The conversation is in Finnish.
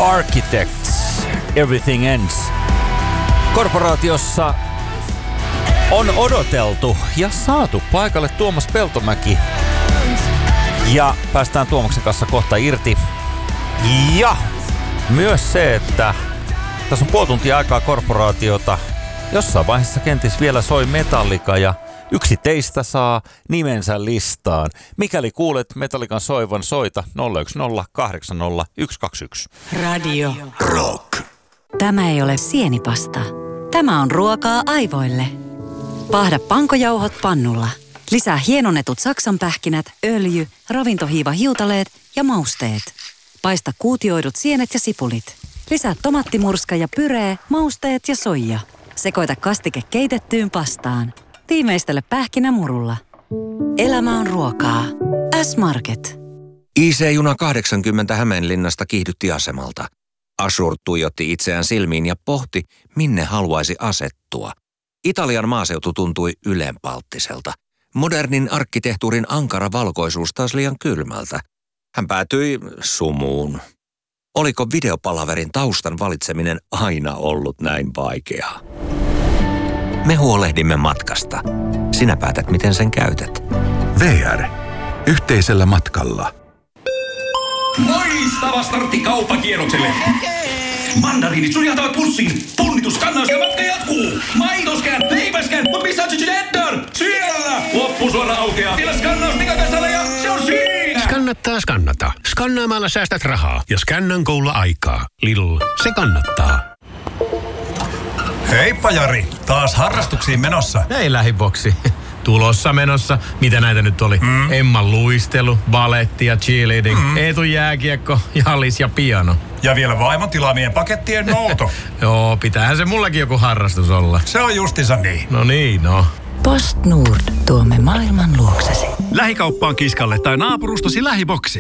Architects, Everything Ends. Korporaatiossa on odoteltu ja saatu paikalle Tuomas Peltomäki. Ja päästään Tuomaksen kanssa kohta irti. Ja myös se, että tässä on puoli tuntia aikaa korporaatiota. Jossain vaiheessa kenties vielä soi Metallica ja yksi teistä saa nimensä listaan. Mikäli kuulet Metallican soivan, soita 010 80 121. Radio Rock. Tämä ei ole sienipasta. Tämä on ruokaa aivoille. Paahda pankojauhot pannulla. Lisää hienonnetut saksanpähkinät, öljy, ravintohiivahiutaleet ja mausteet. Paista kuutioidut sienet ja sipulit. Lisää tomattimurska ja pyree, mausteet ja soija. Sekoita kastike keitettyyn pastaan. Tiimeistele pähkinämurulla. Elämä on ruokaa. S-Market. IC-juna 80 Hämeenlinnasta kiihdytti asemalta. Ashur tuijotti itseään silmiin ja pohti, minne haluaisi asettua. Italian maaseutu tuntui ylenpalttiselta. Modernin arkkitehtuurin ankara valkoisuus taas liian kylmältä. Hän päätyi sumuun. Oliko videopalaverin taustan valitseminen aina ollut näin vaikeaa? Me huolehdimme matkasta. Sinä päätät, miten sen käytät. VR. Yhteisellä matkalla. Loistava startti kauppakierrokselle. Mandariinit suljataan pussiin. Punnitus kannas ja matka jatkuu. Maitoskään, leipäskään, mutta missä on Edgar? Siellä! Loppusuora aukeaa. Vielä skannaus Nikakasalla ja se on siinä! Skannata. Skannaamalla säästät rahaa ja Scannan Golla aikaa. Lidl, se kannattaa. Heippa Jari, taas harrastuksiin menossa. Ei lähiboksi. Tulossa menossa. Mitä näitä nyt oli? Emman luistelu, baletti ja cheerleading, Eetu jääkiekko, jallis ja piano. Ja vielä vaimon tilaamien pakettien nouto. Joo, pitäähän se mullakin joku harrastus olla. Se on justiinsa niin. No niin, no. Post Nord tuomme maailman luoksesi. Lähikauppaan Kiskalle tai naapurustasi lähiboksi.